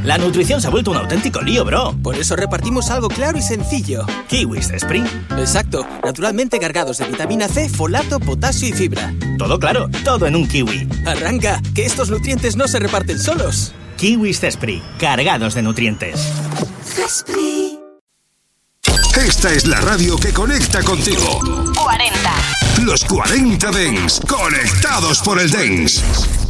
La nutrición se ha vuelto un auténtico lío, bro. Por eso repartimos algo claro y sencillo. Kiwis de Spring. Exacto, naturalmente cargados de vitamina C, folato, potasio y fibra. Todo claro, todo en un kiwi. Arranca, que estos nutrientes no se reparten solos. Kiwis Zespri, cargados de nutrientes. Zespri. Esta es la radio que conecta contigo. 40. Los 40 Dents, conectados por el Dents.